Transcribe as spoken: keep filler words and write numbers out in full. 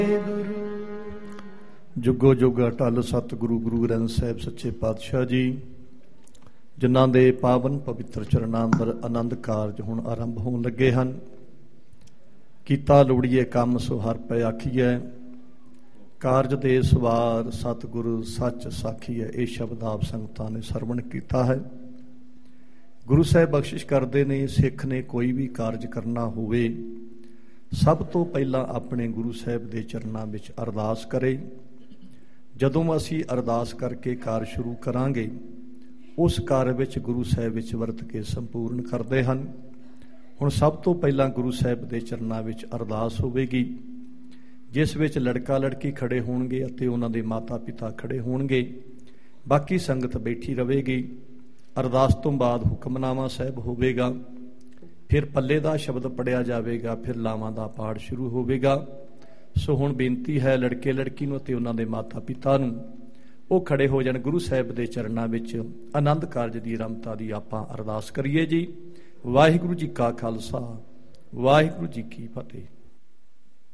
ਜੁਗੋ ਜੁਗ ਅਟਲ ਸਤਿਗੁਰੂ ਗੁਰੂ ਗ੍ਰੰਥ ਸਾਹਿਬ ਸੱਚੇ ਪਾਤਸ਼ਾਹ ਜੀ, ਜਿਨ੍ਹਾਂ ਦੇ ਪਾਵਨ ਪਵਿੱਤਰ ਚਰਨਾਂ ਅੰਦਰ ਆਨੰਦ ਕਾਰਜ ਹੁਣ ਆਰੰਭ ਹੋਣ ਲੱਗੇ ਹਨ। ਕੀਤਾ ਲੋੜੀਏ ਕੰਮ ਸੋ ਹਰ ਪੈ ਆਖੀਐ, ਕਾਰਜ ਦੇ ਸਵਾਰ ਸਤਿਗੁਰੂ ਸੱਚ ਸਾਖੀਐ। ਇਹ ਸ਼ਬਦ ਆਪ ਸੰਗਤਾਂ ਨੇ ਸਰਵਣ ਕੀਤਾ ਹੈ। ਗੁਰੂ ਸਾਹਿਬ ਬਖਸ਼ਿਸ਼ ਕਰਦੇ ਨੇ, ਸਿੱਖ ਨੇ ਕੋਈ ਵੀ ਕਾਰਜ ਕਰਨਾ ਹੋਵੇ ਸਭ ਤੋਂ ਪਹਿਲਾਂ ਆਪਣੇ ਗੁਰੂ ਸਾਹਿਬ ਦੇ ਚਰਨਾਂ ਵਿੱਚ ਅਰਦਾਸ ਕਰੇ। ਜਦੋਂ ਅਸੀਂ ਅਰਦਾਸ ਕਰਕੇ ਕਾਰ ਸ਼ੁਰੂ ਕਰਾਂਗੇ, ਉਸ ਕਾਰ ਵਿੱਚ ਗੁਰੂ ਸਾਹਿਬ ਵਿੱਚ ਵਰਤ ਕੇ ਸੰਪੂਰਨ ਕਰਦੇ ਹਨ। ਹੁਣ ਸਭ ਤੋਂ ਪਹਿਲਾਂ ਗੁਰੂ ਸਾਹਿਬ ਦੇ ਚਰਨਾਂ ਵਿੱਚ ਅਰਦਾਸ ਹੋਵੇਗੀ, ਜਿਸ ਵਿੱਚ ਲੜਕਾ ਲੜਕੀ ਖੜੇ ਹੋਣਗੇ ਅਤੇ ਉਹਨਾਂ ਦੇ ਮਾਤਾ ਪਿਤਾ ਖੜੇ ਹੋਣਗੇ। ਬਾਕੀ ਸੰਗਤ ਬੈਠੀ ਰਹੇਗੀ। ਅਰਦਾਸ ਤੋਂ ਬਾਅਦ ਹੁਕਮਨਾਮਾ ਸਾਹਿਬ ਹੋਵੇਗਾ, ਫਿਰ ਪੱਲੇ ਦਾ ਸ਼ਬਦ ਪੜਿਆ ਜਾਵੇਗਾ, ਫਿਰ ਲਾਵਾਂ ਦਾ ਪਾਠ ਸ਼ੁਰੂ ਹੋਵੇਗਾ। ਸੋ ਹੁਣ ਬੇਨਤੀ ਹੈ ਲੜਕੇ ਲੜਕੀ ਨੂੰ ਅਤੇ ਉਹਨਾਂ ਦੇ ਮਾਤਾ ਪਿਤਾ ਨੂੰ, ਉਹ ਖੜੇ ਹੋ ਜਾਣ। ਗੁਰੂ ਸਾਹਿਬ ਦੇ ਚਰਨਾਂ ਵਿੱਚ ਆਨੰਦ ਕਾਰਜ ਦੀ ਰਮਤਾ ਦੀ ਆਪਾਂ ਅਰਦਾਸ ਕਰੀਏ ਜੀ। ਵਾਹਿਗੁਰੂ ਜੀ ਕਾ ਖਾਲਸਾ, ਵਾਹਿਗੁਰੂ ਜੀ ਕੀ ਫਤਿਹ।